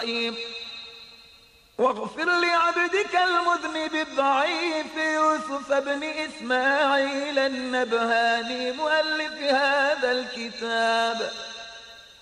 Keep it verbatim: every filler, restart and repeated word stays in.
الرحيم. واغفر لعبدك المذنب الضعيف يوسف بن إسماعيل النبهاني مؤلف هذا الكتاب